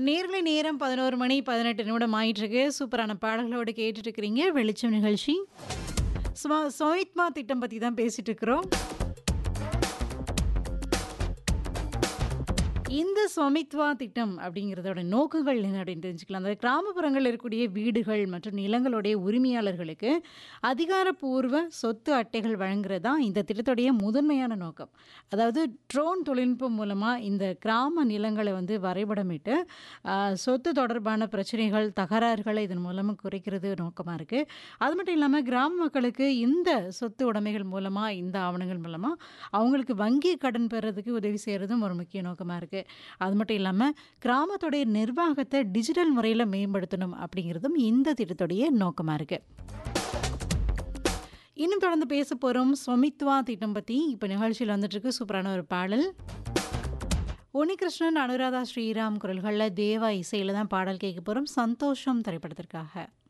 நேர்களை நேரம் 11 மணி 18 நிமிடம் ஆயிட்டிருக்கு. சூப்பரான பாடல்களோடு கேட்டுட்டு இருக்கிறீங்க. வெளிச்சம் நிகழ்ச்சி. ஸ்வமித்வா திட்டம் பத்தி தான் பேசிட்டு இருக்கிறோம். இந்த ஸ்வமித்வா திட்டம் அப்படிங்கிறதோட நோக்கங்கள் என்ன அப்படின்னு தெரிஞ்சுக்கலாம். அதாவது கிராமப்புறங்களில் இருக்கக்கூடிய வீடுகள் மற்றும் நிலங்களுடைய உரிமையாளர்களுக்கு அதிகாரப்பூர்வ சொத்து அட்டைகள் வழங்குறது தான் இந்த திட்டத்துடைய முதன்மையான நோக்கம். அதாவது ட்ரோன் தொழில்நுட்பம் மூலமாக இந்த கிராம நிலங்களை வந்து வரைபடமிட்டு சொத்து தொடர்பான பிரச்சனைகள் தகராறுகளை இதன் மூலமாக குறைக்கிறது நோக்கமாக இருக்குது. அது மட்டும் இல்லாமல் கிராம மக்களுக்கு இந்த சொத்து உடைமைகள் மூலமாக இந்த ஆவணங்கள் மூலமாக அவங்களுக்கு வங்கி கடன் பெறதுக்கு உதவி செய்கிறதும் ஒரு முக்கிய நோக்கமாக இருக்குது. அது மட்டும் இல்லாமல் கிராமத்துடைய நிர்வாகத்தை டிஜிட்டல் முறையில் மேம்படுத்தணும் அப்படிங்கிறதும் இந்த திட்டத்துடைய நோக்கமாக இருக்குது. இன்னும் தொடர்ந்து பேச போகிறோம் ஸ்வமித்வா திட்டம் பற்றி. இப்போ நிகழ்ச்சியில் வந்துட்டுருக்கு சூப்பரான ஒரு பாடல். உன்னிகிருஷ்ணன், அனுராதா ஸ்ரீராம் குரல்களில் தேவா இசையில் தான் பாடல் கேட்க போகிறோம். சந்தோஷம் திரைப்படத்திற்காக.